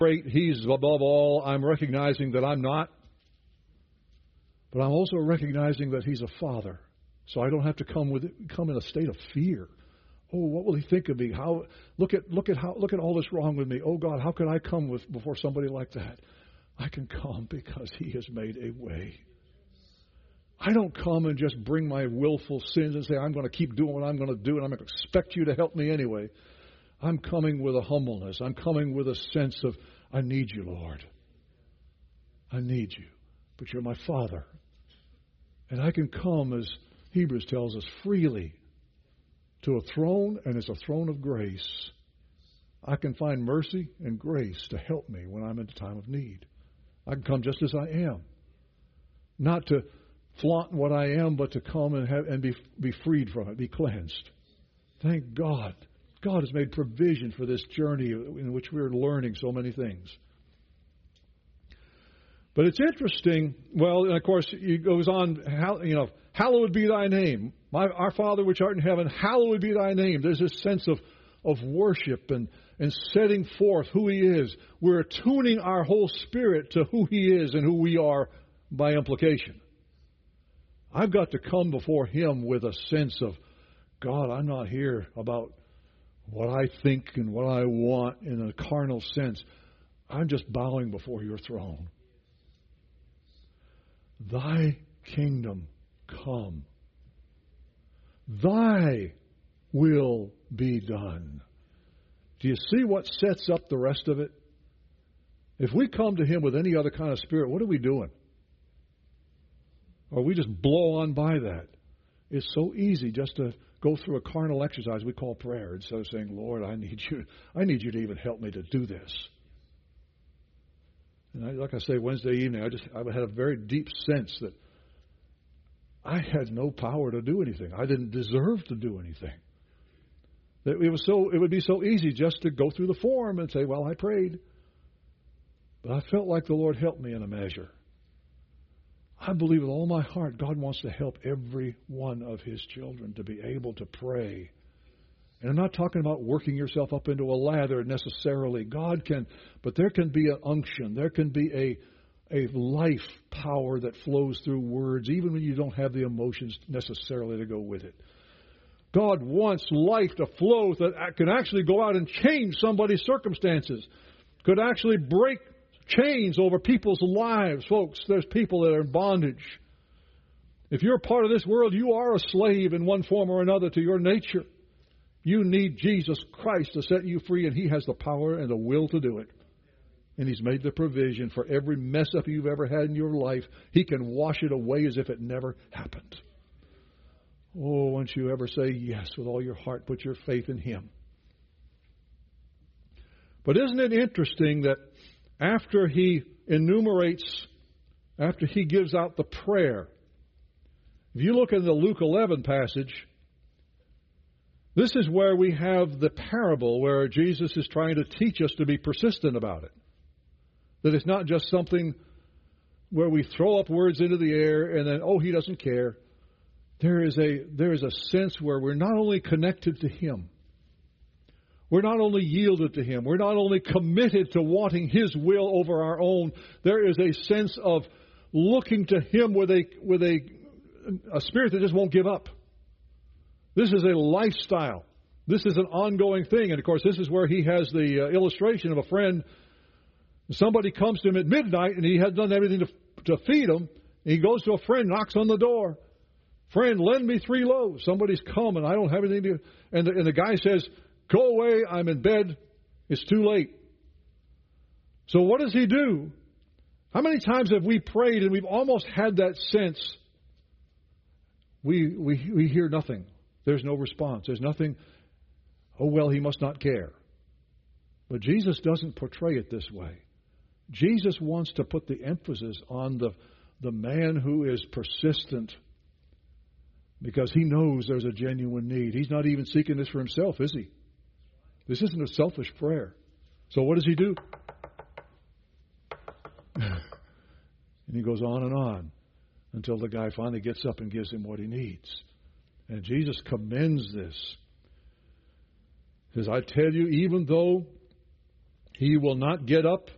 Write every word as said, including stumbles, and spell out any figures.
great. He's above all. I'm recognizing that I'm not. But I'm also recognizing that He's a Father. So I don't have to come with come in a state of fear. Oh, what will He think of me? How look at look at how look at all that's wrong with me. Oh God, how can I come with before somebody like that? I can come because He has made a way. I don't come and just bring my willful sins and say, I'm going to keep doing what I'm going to do, and I'm going to expect you to help me anyway. I'm coming with a humbleness. I'm coming with a sense of, I need you, Lord. I need you. But you're my Father. And I can come, as Hebrews tells us, freely to a throne, and it's a throne of grace. I can find mercy and grace to help me when I'm in a time of need. I can come just as I am. Not to flaunt what I am, but to come and have and be be freed from it, be cleansed. Thank God. God has made provision for this journey in which we're learning so many things. But it's interesting. Well, and of course, it goes on. How, you know, hallowed be Thy name, My, our Father which art in heaven. Hallowed be Thy name. There's this sense of of worship and and setting forth who He is. We're attuning our whole spirit to who He is and who we are by implication. I've got to come before Him with a sense of, God, I'm not here about what I think and what I want in a carnal sense. I'm just bowing before your throne. Thy kingdom come. Thy will be done. Do you see what sets up the rest of it? If we come to Him with any other kind of spirit, what are we doing? Or we just blow on by that. It's so easy just to go through a carnal exercise we call prayer instead of saying, Lord, I need you. I need you to even help me to do this. And I, like I say, Wednesday evening, I just I had a very deep sense that I had no power to do anything. I didn't deserve to do anything. That it was so it would be so easy just to go through the form and say, well, I prayed. But I felt like the Lord helped me in a measure. I believe with all my heart God wants to help every one of His children to be able to pray. And I'm not talking about working yourself up into a lather necessarily. God can, but there can be an unction. There can be a, a life power that flows through words, even when you don't have the emotions necessarily to go with it. God wants life to flow that can actually go out and change somebody's circumstances, could actually break chains over people's lives. Folks, there's people that are in bondage. If you're a part of this world, you are a slave in one form or another to your nature. You need Jesus Christ to set you free, and He has the power and the will to do it. And He's made the provision for every mess up you've ever had in your life. He can wash it away as if it never happened. Oh, won't you ever say yes with all your heart, put your faith in Him. But isn't it interesting that after He enumerates, after He gives out the prayer, if you look in the Luke eleven passage, this is where we have the parable where Jesus is trying to teach us to be persistent about it. That it's not just something where we throw up words into the air and then, oh, He doesn't care. There is a there is a sense where we're not only connected to Him, we're not only yielded to Him, we're not only committed to wanting His will over our own. There is a sense of looking to Him with a with a a spirit that just won't give up. This is a lifestyle. This is an ongoing thing. And, of course, this is where He has the uh, illustration of a friend. Somebody comes to him at midnight, and he has done everything to, to feed him. And he goes to a friend, knocks on the door. Friend, lend me three loaves. Somebody's come, and I don't have anything to... And the, and the guy says, go away, I'm in bed. It's too late. So what does he do? How many times have we prayed, and we've almost had that sense, we we we hear nothing. There's no response. There's nothing. Oh, well, He must not care. But Jesus doesn't portray it this way. Jesus wants to put the emphasis on the, the man who is persistent because he knows there's a genuine need. He's not even seeking this for himself, is he? This isn't a selfish prayer. So what does he do? And he goes on and on until the guy finally gets up and gives him what he needs. And Jesus commends this. He says, I tell you, even though he will not get up